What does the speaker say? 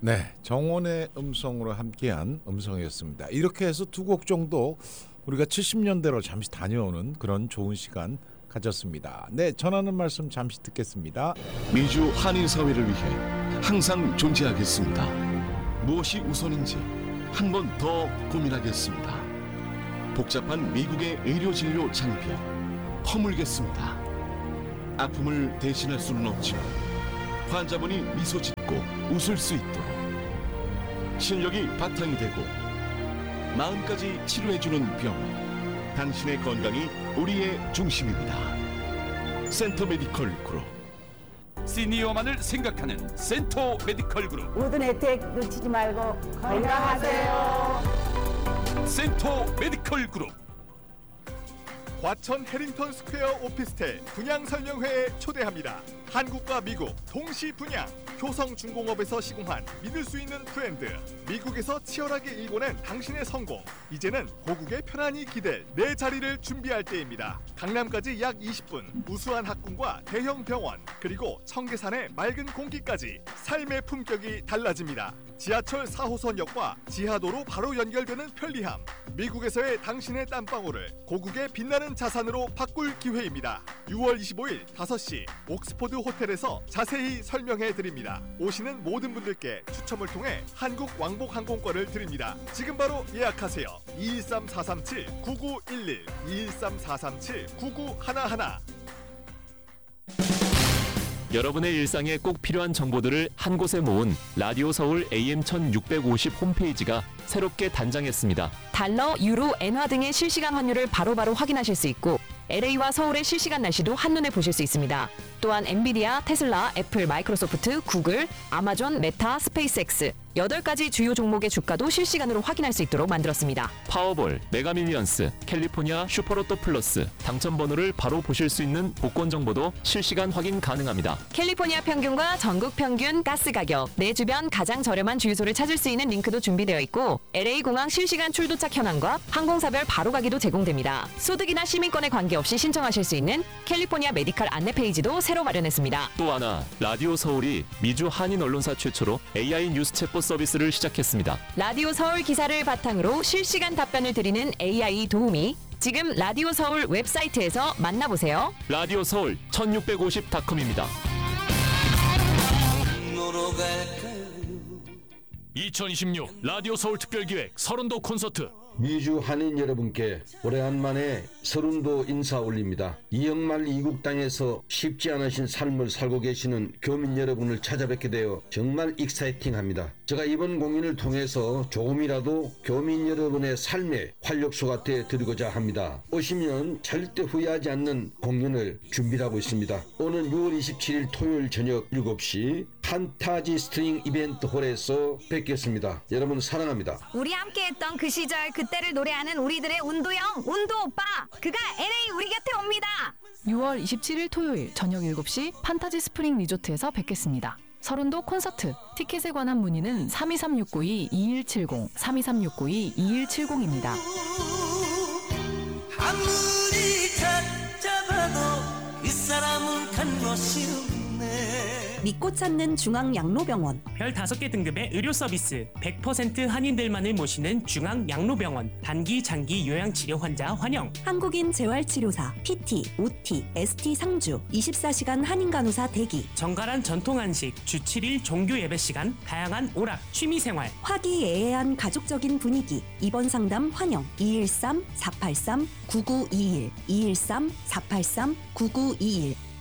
네, 정원의 음성으로 함께한 음성이었습니다. 이렇게 해서 두 곡 정도 우리가 70년대로 잠시 다녀오는 그런 좋은 시간 가졌습니다. 네, 전하는 말씀 잠시 듣겠습니다. 미주 한인 사회를 위해 항상 존재하겠습니다. 무엇이 우선인지 한 번 더 고민하겠습니다. 복잡한 미국의 의료 진료 장비 허물겠습니다. 아픔을 대신할 수는 없지만 환자분이 미소 짓고 웃을 수 있도록 실력이 바탕이 되고 마음까지 치료해주는 병원, 당신의 건강이 우리의 중심입니다. 센터 메디컬 그룹. 시니어만을 생각하는 센터 메디컬 그룹. 모든 혜택 놓치지 말고 건강하세요. 센터 메디컬 그룹. 과천 해링턴 스퀘어 오피스텔 분양 설명회에 초대합니다. 한국과 미국 동시 분양. 효성중공업에서 시공한 믿을 수 있는 브랜드. 미국에서 치열하게 일궈낸 당신의 성공. 이제는 고국에 편안히 기댈 내 자리를 준비할 때입니다. 강남까지 약 20분. 우수한 학군과 대형 병원, 그리고 청계산의 맑은 공기까지 삶의 품격이 달라집니다. 지하철 4호선역과 지하도로 바로 연결되는 편리함. 미국에서의 당신의 땀방울을 고국의 빛나는 자산으로 바꿀 기회입니다. 6월 25일 5시 옥스포드 호텔에서 자세히 설명해 드립니다. 오시는 모든 분들께 추첨을 통해 한국 왕복 항공권을 드립니다. 지금 바로 예약하세요. 213-437-9911 213-437-9911. 여러분의 일상에 꼭 필요한 정보들을 한 곳에 모은 라디오 서울 AM 1650 홈페이지가 새롭게 단장했습니다. 달러, 유로, 엔화 등의 실시간 환율을 바로바로 확인하실 수 있고 LA와 서울의 실시간 날씨도 한눈에 보실 수 있습니다. 또한 엔비디아, 테슬라, 애플, 마이크로소프트, 구글, 아마존, 메타, 스페이스X 8가지 주요 종목의 주가도 실시간으로 확인할 수 있도록 만들었습니다. 파워볼, 메가밀리언스, 캘리포니아 슈퍼로또 플러스 당첨 번호를 바로 보실 수 있는 복권 정보도 실시간 확인 가능합니다. 캘리포니아 평균과 전국 평균 가스 가격, 내 주변 가장 저렴한 주유소를 찾을 수 있는 링크도 준비되어 있고 LA 공항 실시간 출도착 현황과 항공사별 바로 가기도 제공됩니다. 소득이나 시민권에 관계없이 신청하실 수 있는 캘리포니아 메디컬 안내 페이지도 새로 마련했습니다. 또 하나, 라디오 서울이 미주 한인 언론사 최초로 AI 뉴스 챗봇 서비스를 시작했습니다. 라디오 서울 기사를 바탕으로 실시간 답변을 드리는 AI 도우미, 지금 라디오 서울 웹사이트에서 만나보세요. 라디오 서울 1650.com입니다. 2026 라디오 서울 특별기획 서른도 콘서트. 미주 한인 여러분께 오래간만에 서른도 인사 올립니다. 이영말 이국땅에서 쉽지 않으신 삶을 살고 계시는 교민 여러분을 찾아뵙게 되어 정말 익사이팅합니다. 제가 이번 공연을 통해서 조금이라도 교민 여러분의 삶의 활력소가 되어드리고자 합니다. 오시면 절대 후회하지 않는 공연을 준비하고 있습니다. 오는 6월 27일 토요일 저녁 7시 판타지 스트링 이벤트 홀에서 뵙겠습니다. 여러분 사랑합니다. 우리 함께했던 그 시절 그때를 노래하는 우리들의 운도형 운도 오빠, 그가 LA 우리 곁에 옵니다. 6월 27일 토요일 저녁 7시 판타지 스프링 리조트에서 뵙겠습니다. 서른도 콘서트 티켓에 관한 문의는 323-692-2170 323-692-2170입니다. 아무리 찾아봐도 그 사람은 간 것이 없네. 믿고 찾는 중앙양로병원. 별 5개 등급의 의료 서비스, 100% 한인들만을 모시는 중앙양로병원. 단기, 장기 요양치료 환자 환영. 한국인 재활치료사, PT, OT, ST 상주, 24시간 한인간호사 대기. 정갈한 전통 한식, 주 7일 종교 예배 시간, 다양한 오락, 취미생활. 화기애애한 가족적인 분위기. 입원 상담 환영. 213-483-9921 213-483-9921